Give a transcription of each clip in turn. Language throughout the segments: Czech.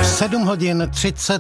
7 hodin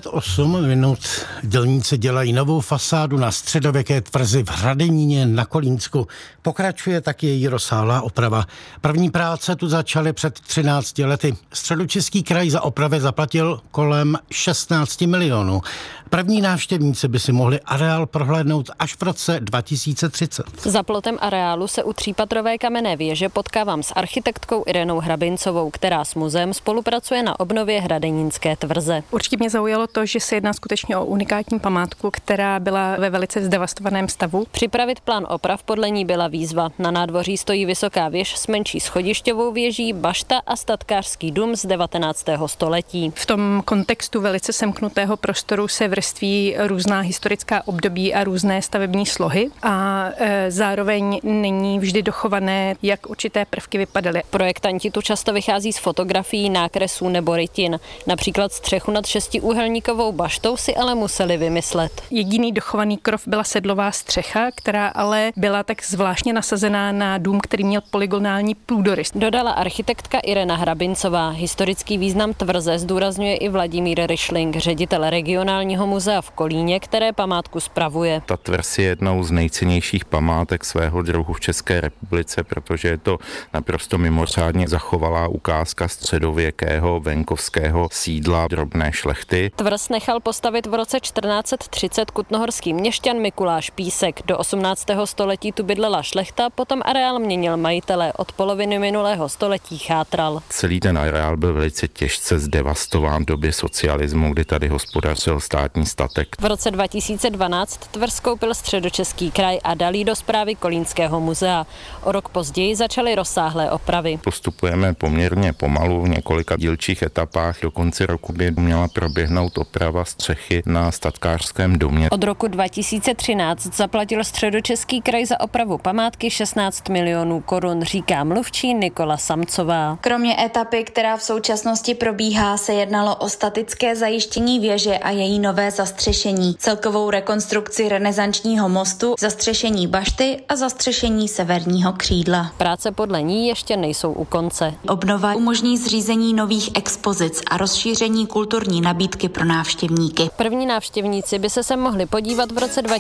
38 minut. Dělníci dělají novou fasádu na středověké tvrzi v Hradeníně na Kolínsku. Pokračuje taky její rozsáhlá oprava. První práce tu začaly před 13 lety. Středočeský kraj za opravy zaplatil kolem 16 milionů. První návštěvníci by si mohli areál prohlédnout až v roce 2030. Za plotem areálu se u třípatrové kamenné věže potkávám s architektkou Irenou Hrabincovou, která s muzeem spolupracuje na obnově hradenínské tvrze. Určitě mě zaujalo to, že se jedná skutečně o unikátní památku, která byla ve velice zdevastovaném stavu. Připravit plán oprav podle ní byla výzva. Na nádvoří stojí vysoká věž s menší schodišťovou věží, bašta a statkářský dům z 19. století. V tom kontextu velice semknutého prostoru se vrství různá historická období a různé stavební slohy a zároveň není vždy dochované, jak určité prvky vypadaly. Projektanti tu často vychází z fotografií, nákresů nebo rytin. Například střechu nad šestiúhelníkovou baštou si ale museli vymyslet. Jediný dochovaný krov byla sedlová střecha, která ale byla tak zvláštně nasazená na dům, který měl polygonální půdorys. Dodala architektka Irena Hrabincová. Historický význam tvrze zdůrazňuje i Vladimír Ryšling, ředitel regionálního muzea v Kolíně, které památku spravuje. Ta tvrz je jednou z nejcennějších památek svého druhu v České republice, protože je to naprosto mimořádně zachovalá ukázka středověkého venkovského sídla drobné šlechty. Tvrz nechal postavit v roce 1430 kutnohorský měšťan Mikuláš Písek. Do 18. století tu bydlela šlechta, potom areál měnil majitele, od poloviny minulého století chátral. Celý ten areál byl velice těžce zdevastován v době socialismu, kdy tady hospodařil státní statek. V roce 2012 tvrz koupil Středočeský kraj a dal ji do správy Kolínského muzea. O rok později začaly rozsáhlé opravy. Postupujeme poměrně pomalu v několika dílčích etapách. Do konce roku by měla proběhnout oprava střechy na statkářském domě. Od roku 2013 zaplatil Středočeský kraj za opravu památky 16 milionů korun, říká mluvčí Nikola Samcová. Kromě etapy, která v současnosti probíhá, se jednalo o statické zajištění věže a její nové zastřešení, celkovou rekonstrukci renesančního mostu, zastřešení bašty a zastřešení severního křídla. Práce podle ní ještě nejsou u konce. Obnova umožní zřízení nových expozic a rozšíření kulturní nabídky pro návštěvníky. První návštěvníci by se sem mohli podívat v roce